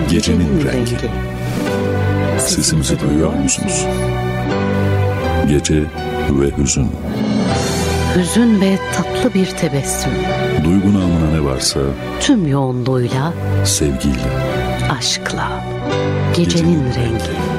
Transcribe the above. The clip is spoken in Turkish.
Gecenin rengi. Sesimizi duyuyor musunuz? Gece ve hüzün. Hüzün ve tatlı bir tebessüm. Duygu namına ne varsa Tüm yoğunluğuyla, sevgiyle, aşkla. Gecenin rengi.